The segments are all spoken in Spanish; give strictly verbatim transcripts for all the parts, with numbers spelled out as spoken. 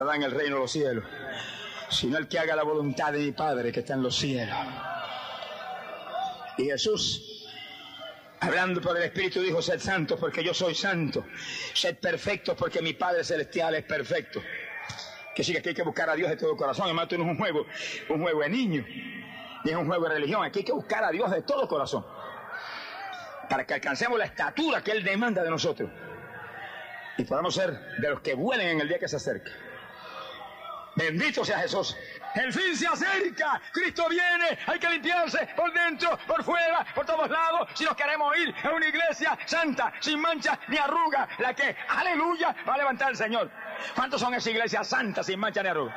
en el reino de los cielos, sino el que haga la voluntad de mi Padre que está en los cielos. Y Jesús, hablando por el Espíritu, dijo: sed santos porque yo soy santo, sed perfectos porque mi Padre celestial es perfecto. Que sí, que aquí hay que buscar a Dios de todo corazón. Hermano, esto no es un juego, un juego de niños, ni es un juego de religión. Aquí hay que buscar a Dios de todo corazón, para que alcancemos la estatura que Él demanda de nosotros y podamos ser de los que vuelen en el día que se acerca. Bendito sea Jesús. El fin se acerca, Cristo viene, hay que limpiarse por dentro, por fuera, por todos lados, si nos queremos ir a una iglesia santa, sin mancha ni arruga, la que, aleluya, va a levantar el Señor. ¿Cuántos son esas iglesias santas, sin mancha ni arruga?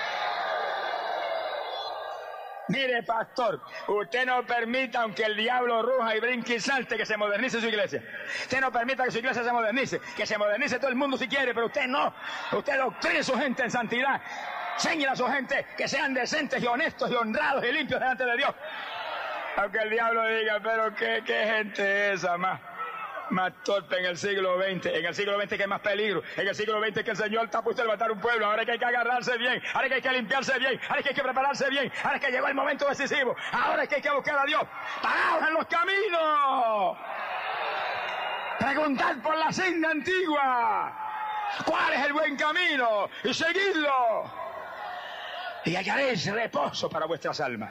Mire, pastor, usted no permita, aunque el diablo ruja y brinque y salte, que se modernice su iglesia. Usted no permita que su iglesia se modernice, que se modernice todo el mundo si quiere, pero usted no. Usted doctrine a su gente en santidad. Enseñe a su gente que sean decentes y honestos y honrados y limpios delante de Dios. Aunque el diablo diga: pero qué, qué gente es esa más, más torpe en el siglo veinte. En el siglo veinte que es más peligro. En el siglo veinte que el Señor está puesto a levantar un pueblo. Ahora que hay que agarrarse bien, ahora que hay que limpiarse bien, ahora que hay que prepararse bien, ahora que llegó el momento decisivo, ahora que hay que buscar a Dios. ¡Paraos en los caminos! Preguntad por la senda antigua cuál es el buen camino y seguidlo, y hallaréis reposo para vuestras almas.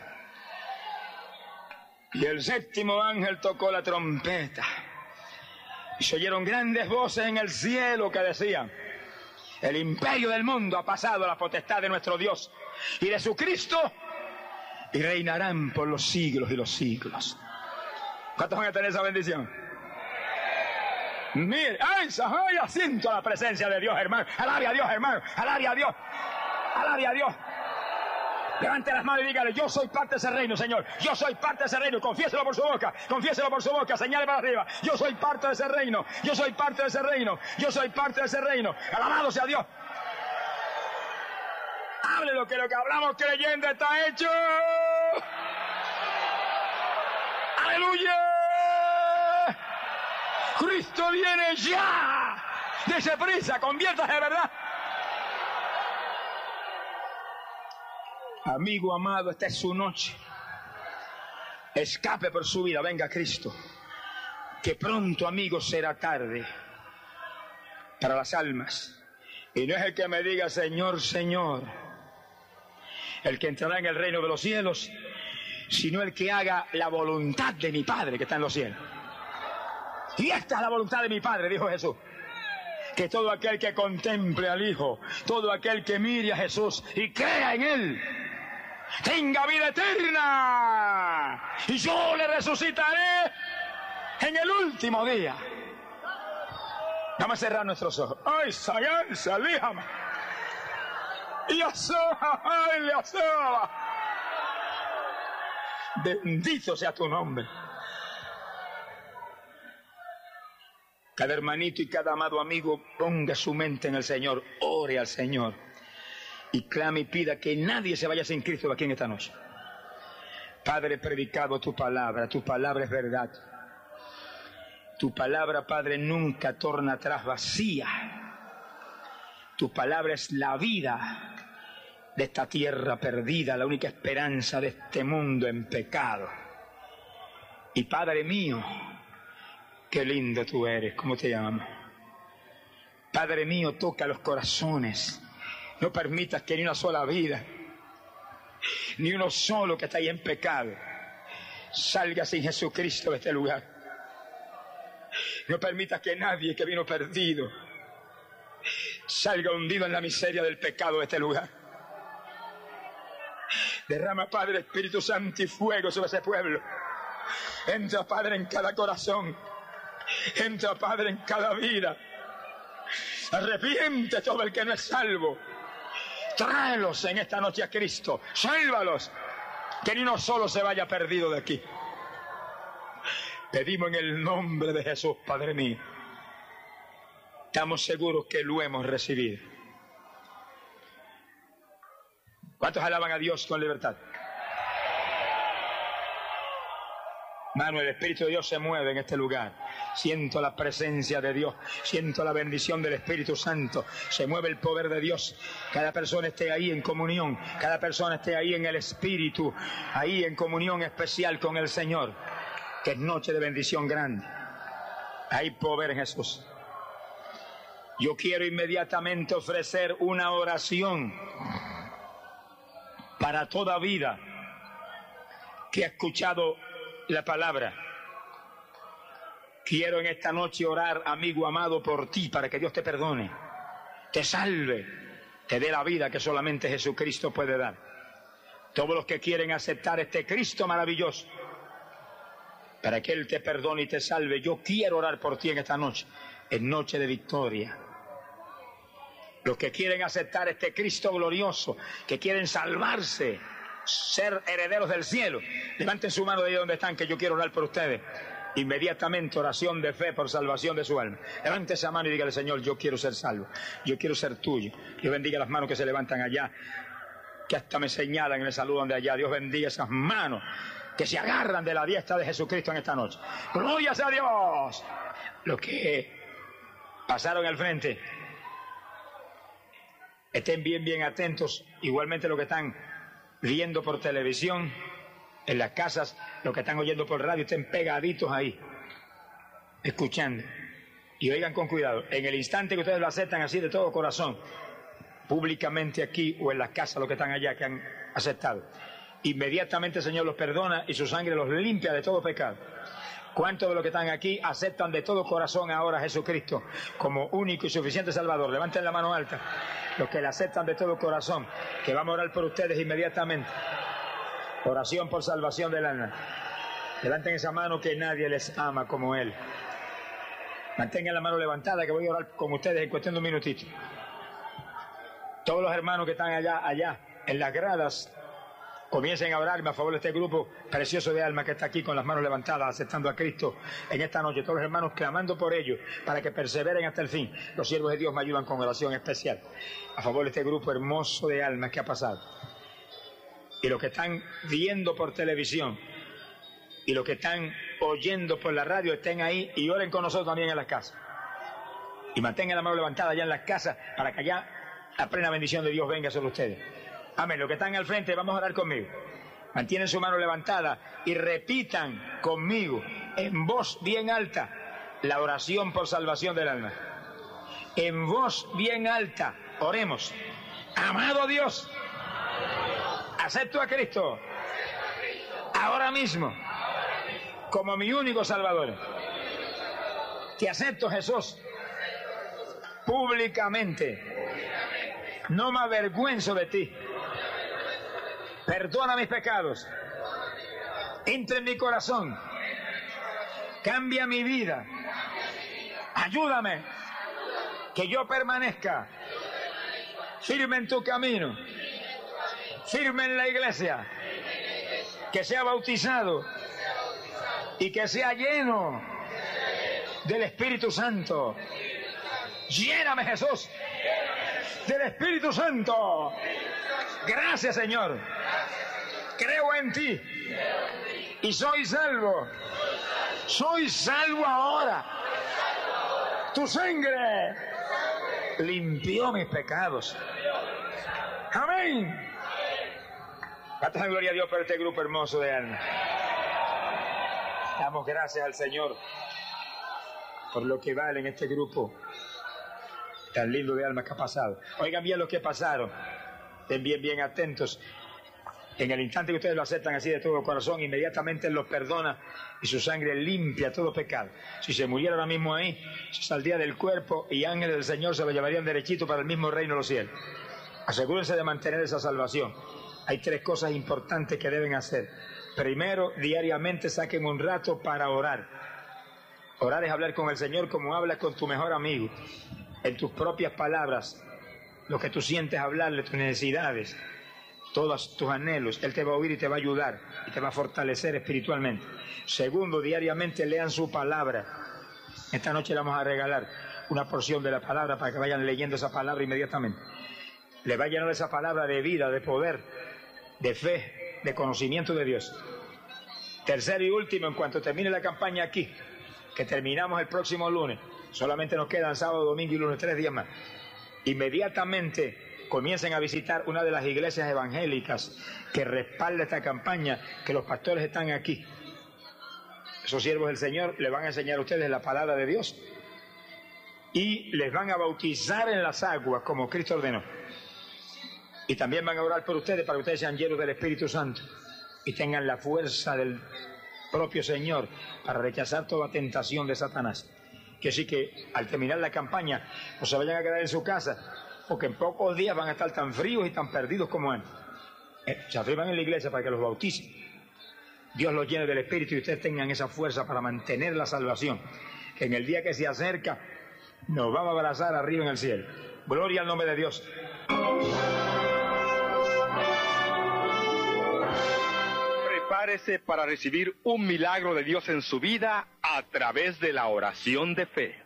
Y el séptimo ángel tocó la trompeta, y se oyeron grandes voces en el cielo que decían: el imperio del mundo ha pasado a la potestad de nuestro Dios y de su Cristo, y reinarán por los siglos y los siglos. ¿Cuántos van a tener esa bendición? Mire, ¡ay, ay! Siento la presencia de Dios, hermano. Alabe a Dios, hermano. Alabe a Dios. Alabe a Dios. Levante las manos y dígale: yo soy parte de ese reino, Señor. Yo soy parte de ese reino. Confiéselo por su boca. Confiéselo por su boca. Señale para arriba: yo soy parte de ese reino. Yo soy parte de ese reino. Yo soy parte de ese reino. Alabado sea Dios. Hable lo que lo que hablamos creyendo está hecho. ¡Aleluya! Cristo viene ya. Dese prisa, conviértase de verdad. Amigo amado, esta es su noche. Escape por su vida, venga Cristo. Que pronto, amigo, será tarde para las almas. Y no es el que me diga: Señor, Señor, el que entrará en el reino de los cielos, sino el que haga la voluntad de mi Padre que está en los cielos. Y esta es la voluntad de mi Padre, dijo Jesús: que todo aquel que contemple al Hijo, todo aquel que mire a Jesús y crea en Él, tenga vida eterna, y yo le resucitaré en el último día. Vamos a cerrar nuestros ojos. Ay, Sayán, salíjame. Y asoba, ay, asoba. Bendito sea tu nombre. Cada hermanito y cada amado amigo ponga su mente en el Señor, ore al Señor y clame y pida que nadie se vaya sin Cristo de aquí en esta noche. Padre, predicado tu palabra, tu palabra es verdad. Tu palabra, Padre, nunca torna atrás vacía. Tu palabra es la vida de esta tierra perdida, la única esperanza de este mundo en pecado. Y Padre mío, qué lindo tú eres, ¿cómo te llamo? Padre mío, toca los corazones. No permitas que ni una sola vida, ni uno solo que está ahí en pecado, salga sin Jesucristo de este lugar. No permitas que nadie que vino perdido salga hundido en la miseria del pecado de este lugar. Derrama, Padre, Espíritu Santo y fuego sobre ese pueblo. Entra, Padre, en cada corazón. Entra, Padre, en cada vida. Arrepiente todo el que no es salvo. Tráelos en esta noche a Cristo. Sálvalos. Que ni uno solo se vaya perdido de aquí. Pedimos en el nombre de Jesús, Padre mío. Estamos seguros que lo hemos recibido. ¿Cuántos alaban a Dios con libertad? Mano, el Espíritu de Dios se mueve en este lugar. Siento la presencia de Dios, siento la bendición del Espíritu Santo, se mueve el poder de Dios. Cada persona esté ahí en comunión, cada persona esté ahí en el Espíritu, ahí en comunión especial con el Señor, que es noche de bendición grande. Hay poder en Jesús. Yo quiero inmediatamente ofrecer una oración para toda vida que ha escuchado la palabra. Quiero en esta noche orar, amigo amado, por ti, para que Dios te perdone, te salve, te dé la vida que solamente Jesucristo puede dar. Todos los que quieren aceptar este Cristo maravilloso, para que Él te perdone y te salve, yo quiero orar por ti en esta noche, en noche de victoria. Los que quieren aceptar este Cristo glorioso, que quieren salvarse, ser herederos del cielo, levanten su mano de ahí donde están, que yo quiero orar por ustedes. Inmediatamente oración de fe por salvación de su alma. Levante esa mano y dígale: Señor, yo quiero ser salvo, yo quiero ser tuyo. Dios bendiga las manos que se levantan allá, que hasta me señalan y me saludan de allá. Dios bendiga esas manos que se agarran de la diestra de Jesucristo en esta noche. ¡Gloria a Dios! Los que pasaron al frente, estén bien, bien atentos. Igualmente los que están viendo por televisión, en las casas, los que están oyendo por radio, estén pegaditos ahí, escuchando. Y oigan con cuidado. En el instante que ustedes lo aceptan así de todo corazón, públicamente aquí o en las casas, los que están allá, que han aceptado, inmediatamente el Señor los perdona y su sangre los limpia de todo pecado. ¿Cuántos de los que están aquí aceptan de todo corazón ahora a Jesucristo como único y suficiente Salvador? Levanten la mano alta. Los que le aceptan de todo corazón, que vamos a orar por ustedes inmediatamente. Oración por salvación del alma. Levanten esa mano, que nadie les ama como Él. Mantengan la mano levantada, que voy a orar con ustedes en cuestión de un minutito. Todos los hermanos que están allá, allá, en las gradas, comiencen a orarme a favor de este grupo precioso de almas que está aquí con las manos levantadas, aceptando a Cristo en esta noche. Todos los hermanos clamando por ellos, para que perseveren hasta el fin. Los siervos de Dios me ayudan con oración especial a favor de este grupo hermoso de almas que ha pasado. Y los que están viendo por televisión y los que están oyendo por la radio, estén ahí y oren con nosotros también en las casas. Y mantengan la mano levantada allá en las casas, para que allá la plena bendición de Dios venga sobre ustedes. Amén. Los que están al frente, vamos a orar conmigo. Mantienen su mano levantada y repitan conmigo en voz bien alta la oración por salvación del alma. En voz bien alta, oremos. Amado Dios, acepto a Cristo ahora mismo como mi único Salvador. Te acepto, Jesús, públicamente. No me avergüenzo de ti. Perdona mis pecados. Entra en mi corazón. Cambia mi vida. Ayúdame que yo permanezca firme en tu camino, firme en la iglesia, que sea bautizado y que sea lleno del Espíritu Santo. Lléname, Jesús, del Espíritu Santo. Gracias, Señor. Creo en ti y soy salvo. Soy salvo ahora. Tu sangre limpió mis pecados. Amén. Damos gloria a Dios por este grupo hermoso de almas. Damos gracias al Señor por lo que vale en este grupo tan lindo de almas que ha pasado. Oigan bien lo que pasaron. Estén bien, bien atentos. En el instante que ustedes lo aceptan así de todo corazón, inmediatamente Él los perdona y su sangre limpia todo pecado. Si se muriera ahora mismo ahí, se saldría del cuerpo y ángeles del Señor se lo llevarían derechito para el mismo reino de los cielos. Asegúrense de mantener esa salvación. Hay tres cosas importantes que deben hacer. Primero, diariamente saquen un rato para orar. Orar es hablar con el Señor como hablas con tu mejor amigo, en tus propias palabras, lo que tú sientes hablarle, tus necesidades, todos tus anhelos. Él te va a oír y te va a ayudar y te va a fortalecer espiritualmente. Segundo, diariamente lean su palabra. Esta noche le vamos a regalar una porción de la palabra para que vayan leyendo esa palabra inmediatamente. Le va a llenar esa palabra de vida, de poder, de fe, de conocimiento de Dios. Tercero y último, en cuanto termine la campaña aquí, que terminamos el próximo lunes, solamente nos quedan sábado, domingo y lunes, tres días más, inmediatamente comiencen a visitar una de las iglesias evangélicas que respalda esta campaña, que los pastores están aquí. Esos siervos del Señor les van a enseñar a ustedes la palabra de Dios y les van a bautizar en las aguas como Cristo ordenó. Y también van a orar por ustedes para que ustedes sean llenos del Espíritu Santo y tengan la fuerza del propio Señor para rechazar toda tentación de Satanás. Que sí que al terminar la campaña no se vayan a quedar en su casa, porque en pocos días van a estar tan fríos y tan perdidos como antes. Eh, se afirman en la iglesia para que los bauticen. Dios los llene del Espíritu y ustedes tengan esa fuerza para mantener la salvación, que en el día que se acerca nos vamos a abrazar arriba en el cielo. Gloria al nombre de Dios. Prepárese para recibir un milagro de Dios en su vida a través de la oración de fe.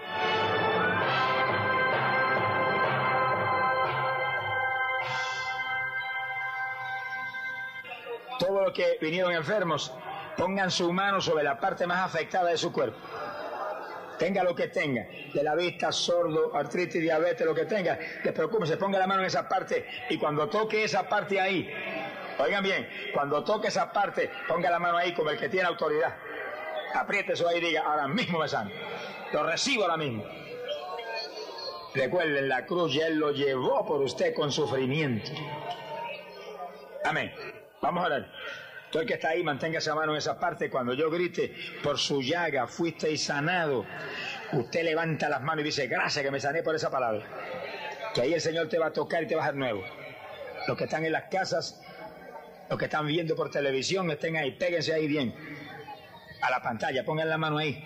Todos los que vinieron enfermos, pongan su mano sobre la parte más afectada de su cuerpo. Tenga lo que tenga, de la vista, sordo, artritis, diabetes, lo que tenga, despreocúpese, ponga la mano en esa parte y cuando toque esa parte ahí, oigan bien, cuando toque esa parte, ponga la mano ahí como el que tiene autoridad. Apriete eso ahí y diga, ahora mismo me sano. Lo recibo ahora mismo. Recuerden, la cruz ya Él lo llevó por usted con sufrimiento. Amén. Vamos a orar. Todo el que está ahí, mantenga esa mano en esa parte. Cuando yo grite, por su llaga fuisteis sanado, usted levanta las manos y dice, gracias que me sané por esa palabra. Que ahí el Señor te va a tocar y te va a dar nuevo. Los que están en las casas, los que están viendo por televisión, estén ahí, péguense ahí bien a la pantalla, pongan la mano ahí,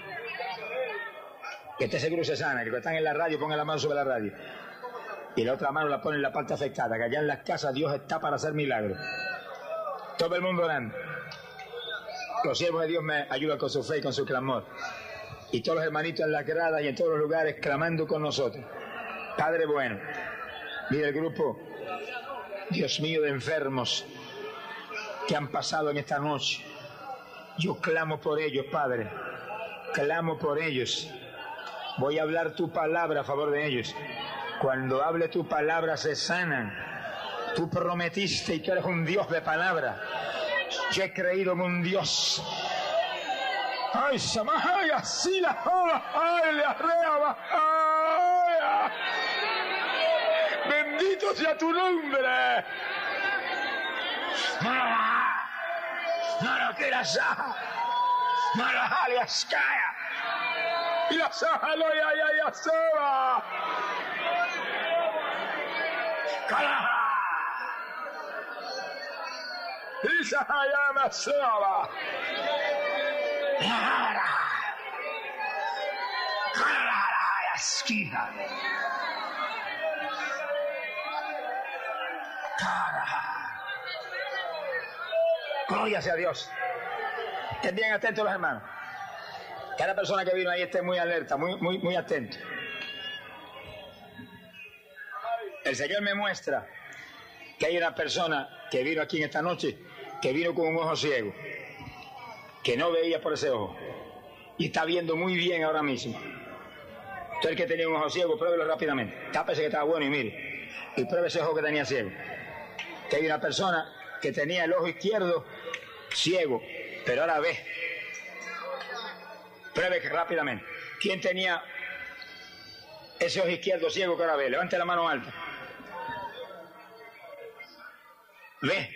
que esté seguro se sana. Que están en la radio, pongan la mano sobre la radio y la otra mano la ponen en la parte afectada, que allá en las casas Dios está para hacer milagros. Todo el mundo orando. Los siervos de Dios me ayudan con su fe y con su clamor, y todos los hermanitos en las gradas y en todos los lugares clamando con nosotros. Padre bueno, mira el grupo, Dios mío, de enfermos que han pasado en esta noche. Yo clamo por ellos, Padre, clamo por ellos. Voy a hablar tu palabra a favor de ellos. Cuando hable tu palabra se sanan. Tú prometiste y tú eres un Dios de palabra. Yo he creído en un Dios. Ay, Samay, así la joda, ay, le arreaba, ay. Bendito sea tu nombre. No lo quieras, no lo alias calla. Y la saja lo ya ya ya soba. Cala. Y saja ya me soba. Cala. Cala la esquina. Cala. Gloria sea a Dios. Estén bien atentos los hermanos. Cada persona que vino ahí esté muy alerta, muy, muy, muy atento. El Señor me muestra que hay una persona que vino aquí en esta noche, que vino con un ojo ciego, que no veía por ese ojo, y está viendo muy bien ahora mismo. Usted, el que tenía un ojo ciego, pruébelo rápidamente. Tápese que estaba bueno y mire. Y pruebe ese ojo que tenía ciego. Que hay una persona que tenía el ojo izquierdo ciego, pero ahora ve. Pruebe que rápidamente. ¿Quién tenía ese ojo izquierdo ciego que ahora ve? Levante la mano alta. Ve.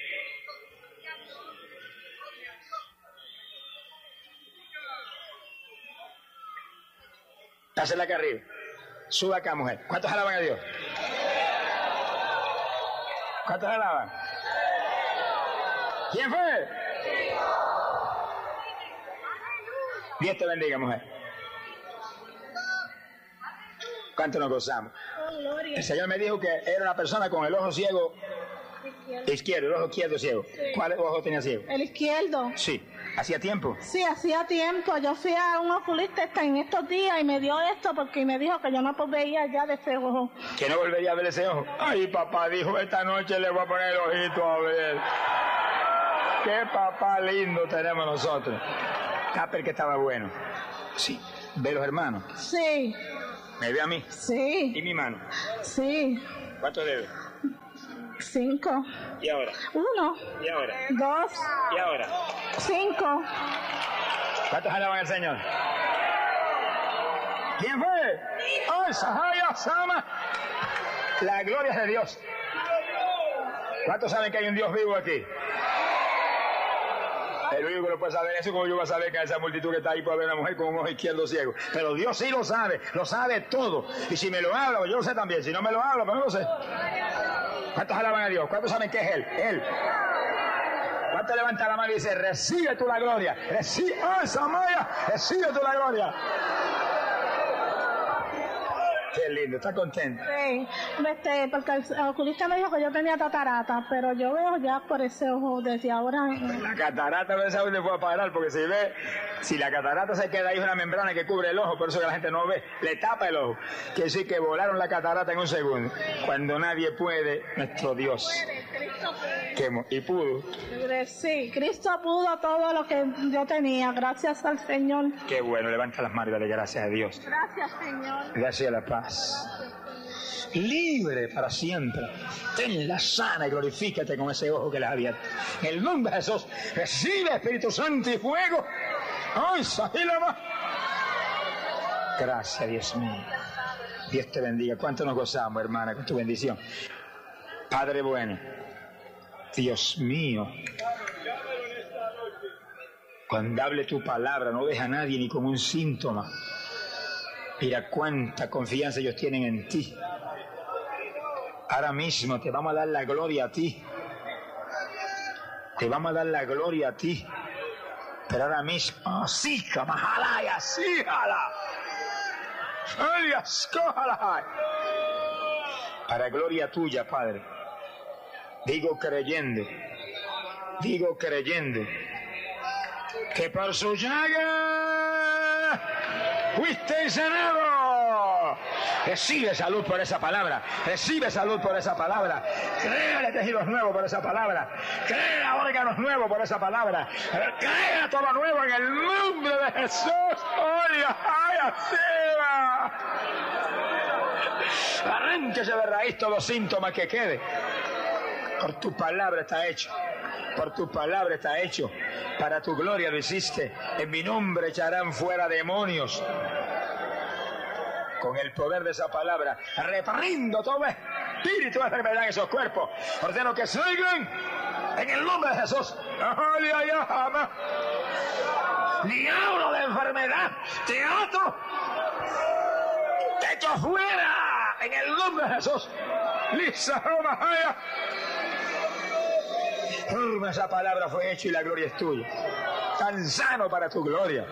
Pásela acá arriba. Suba acá, mujer. ¿Cuántos alaban a Dios? ¿Cuántos alaban? ¿Quién fue? Dios te bendiga, mujer. ¿Cuánto nos gozamos? El Señor me dijo que era una persona con el ojo ciego izquierdo, izquierdo el ojo izquierdo ciego. Sí. ¿Cuál ojo tenía ciego? El izquierdo. Sí. ¿Hacía tiempo? Sí, hacía tiempo. Yo fui a un oculista en estos días y me dio esto porque me dijo que yo no veía ya de ese ojo. ¿Que no volvería a ver ese ojo? Ay, papá dijo, esta noche le voy a poner el ojito a ver. Qué papá lindo tenemos nosotros. Capel que estaba bueno. Sí. ¿Ve los hermanos? Sí. ¿Me ve a mí? Sí. ¿Y mi mano? Sí. ¿Cuánto debe? Cinco. ¿Y ahora? Uno. ¿Y ahora? Dos. ¿Y ahora? Cinco. ¿Cuántos alaban al Señor? ¿Quién fue? ¡Oh, Sahaya Sama! La gloria es de Dios. ¿Cuántos saben que hay un Dios vivo aquí? El único que lo puede saber eso, como yo voy a saber que esa multitud que está ahí puede ver a una mujer con un ojo izquierdo ciego. Pero Dios sí lo sabe, lo sabe todo. Y si me lo habla, pues yo lo sé también. Si no me lo habla, pues no lo sé. ¿Cuántos alaban a Dios? ¿Cuántos saben que es Él? Él. ¿Cuántos levanta la mano y dice, recibe tú la gloria? Recibe, ¡oh, Samaya! Recibe tú la gloria. Qué lindo, ¿está contento? Sí, este, porque el oculista me dijo que yo tenía catarata, pero yo veo ya por ese ojo desde ahora. La catarata no sabe dónde fue a parar, porque si ve, si la catarata se queda ahí es una membrana que cubre el ojo, por eso que la gente no ve, le tapa el ojo. Quiere decir que volaron la catarata en un segundo. Cuando nadie puede, nuestro Dios. ¿Qué, y pudo? Sí, Cristo pudo todo lo que yo tenía, gracias al Señor. Qué bueno, levanta las manos y dale gracias a Dios. Gracias, Señor. Gracias a la paz. Libre para siempre. Tenla sana y glorifícate con ese ojo que le has abierto. En el nombre de Jesús, recibe Espíritu Santo y fuego. ¡Ay, Sahilama! Gracias, Dios mío. Dios te bendiga. ¿Cuánto nos gozamos, hermana, con tu bendición? Padre bueno, Dios mío, cuando hable tu palabra, no deja a nadie ni con un síntoma. Mira cuánta confianza ellos tienen en ti. Ahora mismo te vamos a dar la gloria a ti. Te vamos a dar la gloria a ti. Pero ahora mismo, sí, mahalaya, sí, jala. Para gloria tuya, Padre. Digo creyendo, digo creyendo, que por su llaga fuiste sanado. Recibe salud por esa palabra, recibe salud por esa palabra, crea tejidos nuevos por esa palabra, crea órganos nuevos por esa palabra, crea todo nuevo en el nombre de Jesús. ¡Oye, ay, así va! Arránquese de raíz todos los síntomas que quede. Por tu palabra está hecho, por tu palabra está hecho, para tu gloria lo hiciste. En mi nombre echarán fuera demonios. Con el poder de esa palabra, reprendo todo espíritu de enfermedad en esos cuerpos. Ordeno que salgan en el nombre de Jesús. Diablo de enfermedad, te ato, te echo fuera en el nombre de Jesús. Lisa Romahaya. Esa palabra fue hecha y la gloria es tuya. Tan sano para tu gloria.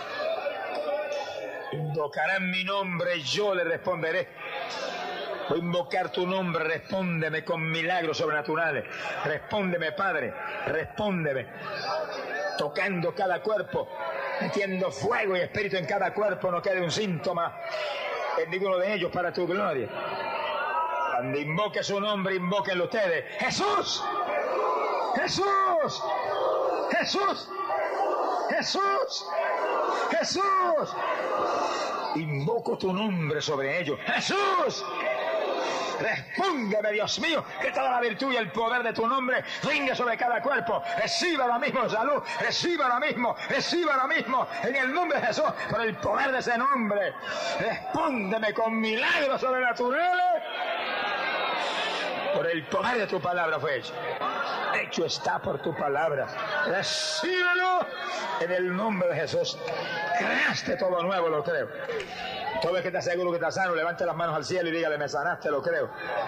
Invocarán mi nombre y yo le responderé. Voy a invocar tu nombre, respóndeme con milagros sobrenaturales. Respóndeme, Padre, respóndeme. Tocando cada cuerpo, metiendo fuego y espíritu en cada cuerpo, no quede un síntoma en ninguno de ellos para tu gloria. Cuando invoque su nombre, invóquenlo ustedes. ¡Jesús! ¡Jesús! ¡Jesús! ¡Jesús! ¡Jesús! Invoco tu nombre sobre ellos. ¡Jesús! Respóndeme, Dios mío, que toda la virtud y el poder de tu nombre venga sobre cada cuerpo. Reciba ahora mismo salud, reciba ahora mismo, reciba ahora mismo, en el nombre de Jesús, por el poder de ese nombre. Respóndeme con milagros sobrenaturales. Por el poder de tu palabra fue hecho. Hecho está por tu palabra. Recíbelo en el nombre de Jesús. Creaste todo nuevo, lo creo. Todo el que está seguro que está sano, levante las manos al cielo y dígale, me sanaste, lo creo.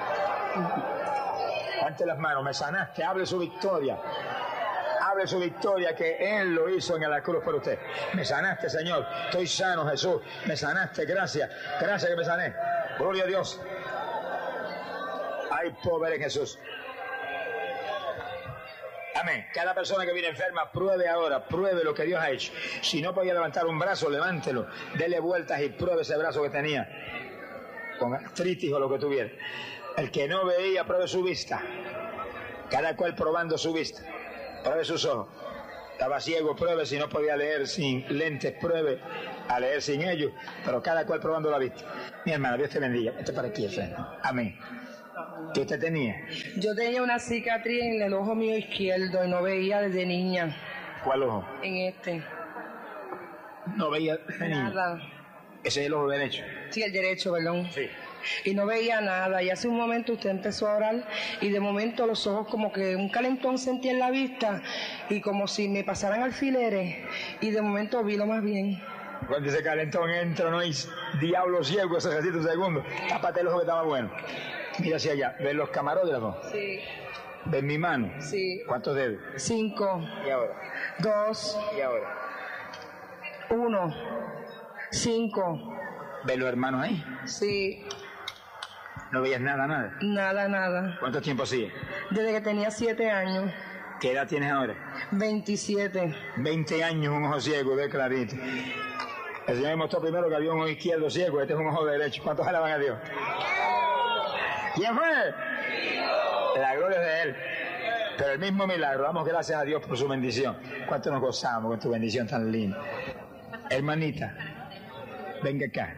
Levante las manos, me sanaste, hable su victoria. Hable su victoria que Él lo hizo en la cruz por usted. Me sanaste, Señor. Estoy sano, Jesús. Me sanaste, gracias. Gracias que me sané. Gloria a Dios. Hay poder en Jesús. Amén. Cada persona que viene enferma, pruebe ahora, pruebe lo que Dios ha hecho. Si no podía levantar un brazo, levántelo, dele vueltas y pruebe ese brazo que tenía, con artritis o lo que tuviera. El que no veía, pruebe su vista. Cada cual probando su vista. Pruebe sus ojos. Estaba ciego, pruebe, si no podía leer sin lentes, pruebe a leer sin ellos, pero cada cual probando la vista. Mi hermana, Dios te bendiga. Este para aquí, frente. Amén. ¿Qué usted tenía? Yo tenía una cicatriz en el ojo mío izquierdo y no veía desde niña. ¿Cuál ojo? En este. No veía desde niña. Nada. Ese es el ojo derecho. Sí, el derecho, perdón. Sí. Y no veía nada. Y hace un momento usted empezó a orar y de momento los ojos como que un calentón sentí en la vista y como si me pasaran alfileres y de momento vi lo más bien. Cuando ese calentón entra, no hay diablo ciego, ese ejercito un segundo. Tápate el ojo que estaba bueno. Mira hacia allá. ¿Ves los camarógrafos? Sí. ¿Ves mi mano? Sí. ¿Cuántos dedos? Cinco. ¿Y ahora? Dos. ¿Y ahora? Uno. Cinco. ¿Ves los hermanos ahí? Sí. ¿No veías nada, nada? Nada, nada. ¿Cuánto tiempo sigue? Desde que tenía siete años. ¿Qué edad tienes ahora? Veintisiete. Veinte años, un ojo ciego, ve clarito. El Señor me mostró primero que había un ojo izquierdo ciego, este es un ojo derecho. ¿Cuántos alaban a Dios? ¿Quién fue? La gloria es de Él. Pero el mismo milagro, damos gracias a Dios por su bendición. ¿Cuánto nos gozamos con tu bendición tan linda? Hermanita, venga acá.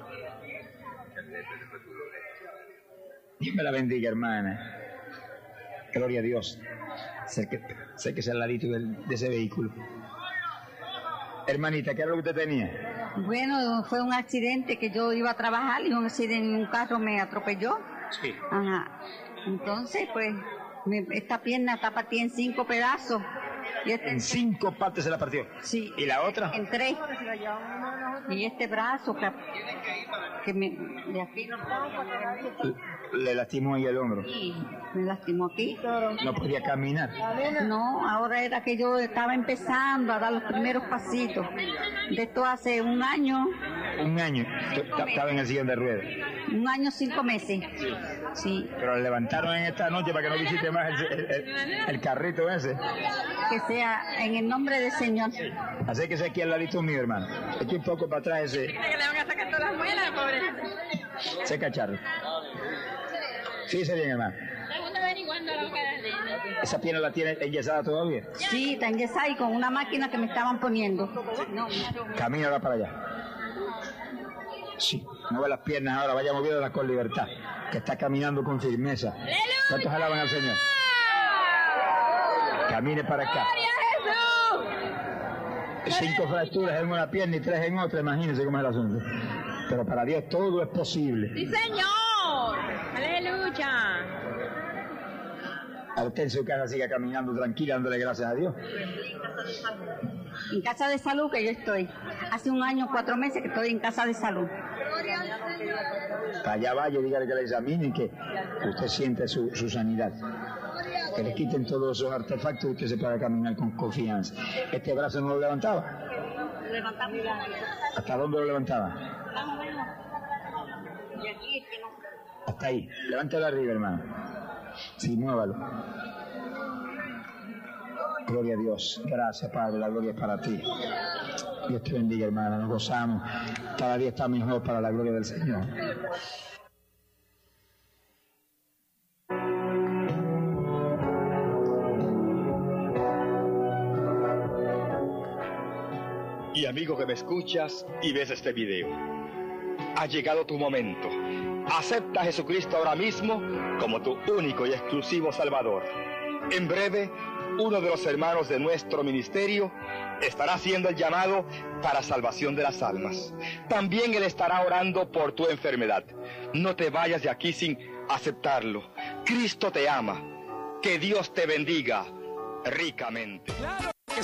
Dios me la bendiga, hermana. Gloria a Dios. Sé que, sé que es al ladito del, de ese vehículo. Hermanita, ¿qué era lo que usted tenía? Bueno, fue un accidente que yo iba a trabajar y un accidente, un carro me atropelló. Sí. Ajá. Entonces, pues, me, esta pierna está partida en cinco pedazos. Y este, En cinco partes se la partió. Sí. ¿Y la otra? En tres. Y este brazo que, que me, de aquí Le lastimó ahí el hombro. sí, me lastimó aquí. No podía caminar. No, ahora era que yo estaba empezando a dar los primeros pasitos. De esto hace un año, Un año. Estaba en el sillón de ruedas. un año, cinco meses. Sí. Pero le levantaron en esta noche para que no visite más el, el, el- el carrito ese. Que sea en el nombre del Señor. Así que ese aquí al ladito mío, hermano. Estoy un poco para atrás ese. Que le van a sacar todas las muelas, pobre. Ese cacharro. Fíjese bien, hermano. Segundo averiguando la boca de la ¿Esa pierna la tiene enyesada todavía? Sí, está enyesada y con una máquina que me estaban poniendo. No, Camina para allá. Sí. Mueve las piernas ahora, vaya moviéndolas con libertad. Que está caminando con firmeza. ¿Cuántos alaban al Señor? Camine para acá. Cinco fracturas en una pierna y tres en otra, imagínense cómo es el asunto. Pero para Dios todo es posible. ¡Sí, señor! ¡Aleluya! A usted en su casa siga caminando tranquila, dándole gracias a Dios. en casa de salud que yo estoy. Hace un año, cuatro meses que estoy en casa de salud. Para allá vaya y dígale que le examinen, que usted siente su, su sanidad. Que le quiten todos esos artefactos y que se pueda caminar con confianza. ¿Este brazo no lo levantaba? ¿Hasta dónde lo levantaba? Hasta ahí. Levántalo arriba, hermano. Sí, muévalo. Gloria a Dios. Gracias, Padre. La gloria es para ti. Dios te bendiga, hermana. Nos gozamos. Cada día está mejor para la gloria del Señor. Y amigo que me escuchas y ves este video, ha llegado tu momento. Acepta a Jesucristo ahora mismo como tu único y exclusivo Salvador. En breve, uno de los hermanos de nuestro ministerio estará haciendo el llamado para salvación de las almas. También él estará orando por tu enfermedad. No te vayas de aquí sin aceptarlo. Cristo te ama. Que Dios te bendiga ricamente.